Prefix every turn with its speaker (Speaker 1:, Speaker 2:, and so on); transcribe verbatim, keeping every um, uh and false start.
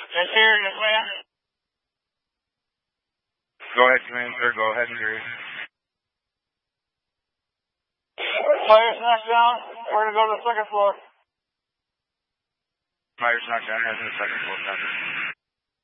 Speaker 1: Yes, sir. Yes, ma'am.
Speaker 2: Go ahead, command, sir. Go ahead and hear you.
Speaker 1: Fire's knocked down. We're going to go to the second floor.
Speaker 2: Fire's knocked down. Has in the second floor. Copy.